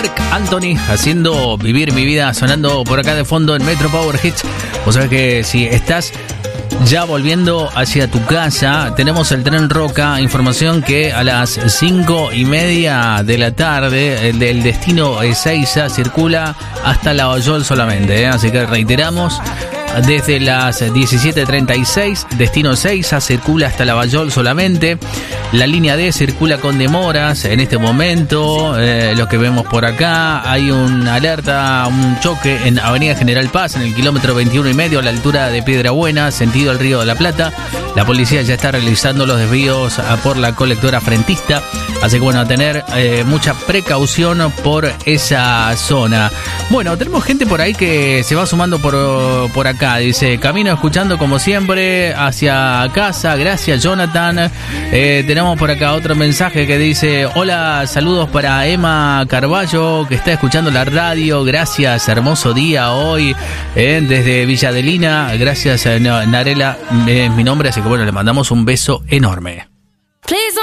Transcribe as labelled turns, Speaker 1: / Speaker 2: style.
Speaker 1: Marc Anthony haciendo Vivir mi vida, sonando por acá de fondo en Metro Power Hits. O sea que si estás ya volviendo hacia tu casa, tenemos el tren Roca, información que a las 5:30 de la tarde el del destino Ezeiza circula hasta Lavallol solamente, así que reiteramos. Desde las 17:36, destino Ezeiza circula hasta Lavallol solamente. La línea D circula con demoras en este momento. Lo que vemos por acá, hay una alerta, un choque en Avenida General Paz, en el kilómetro 21,5, a la altura de Piedrabuena, sentido al Río de la Plata. La policía ya está realizando los desvíos por la colectora frentista. Así que bueno, a tener mucha precaución por esa zona. Bueno, tenemos gente por ahí que se va sumando por acá. Dice, camino escuchando como siempre hacia casa. Gracias, Jonathan. Tenemos por acá otro mensaje que dice, hola, saludos para Emma Carballo, que está escuchando la radio. Gracias, hermoso día hoy desde Villa Adelina. Gracias, Narela, es mi nombre, así que bueno, le mandamos un beso enorme.